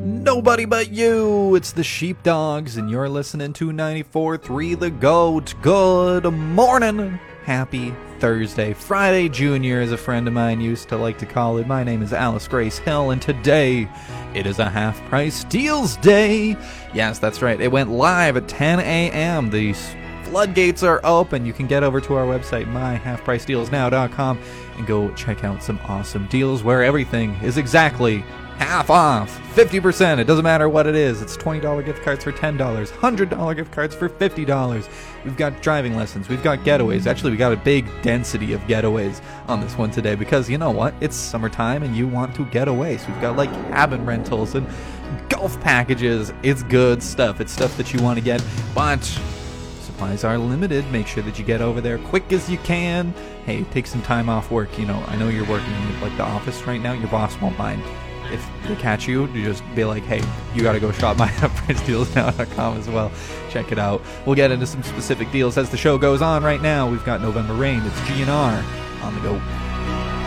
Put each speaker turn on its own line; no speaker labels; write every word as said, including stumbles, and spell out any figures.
Nobody but you! It's the Sheepdogs, and you're listening to ninety-four point three The Goat. Good morning! Happy Thursday. Friday Junior, as a friend of mine used to like to call it. My name is Alice Grace Hill, and today it is a half-price deals day. Yes, that's right. It went live at ten a.m. The floodgates are open. You can get over to our website, my half price deals now dot com, and go check out some awesome deals where everything is exactly half off, fifty percent. It doesn't matter what it is. It's twenty dollars gift cards for ten dollars, one hundred dollars gift cards for fifty dollars. We've got driving lessons. We've got getaways. Actually, we got a big density of getaways on this one today because, you know what? It's summertime and you want to get away. So we've got like cabin rentals and golf packages. It's good stuff. It's stuff that you want to get, but supplies are limited. Make sure that you get over there quick as you can. Hey, take some time off work. You know, I know you're working in like the office right now. Your boss won't mind if they catch you. You just be like, hey, you gotta go shop my half price deals now dot com as well. Check it out. We'll get into some specific deals as the show goes on. Right now, we've got November Rain. It's G N R on the go.